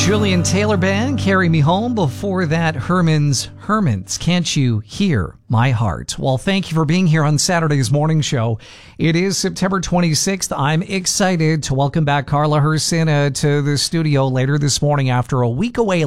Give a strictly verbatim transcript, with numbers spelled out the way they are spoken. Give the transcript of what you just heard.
Julian Taylor Band, Carry Me Home. Before that, Herman's Hermits, Can't You Hear My Heart? Well, thank you for being here on Saturday's morning show. It is September twenty-sixth. I'm excited to welcome back Carla Hersina to the studio later this morning after a week away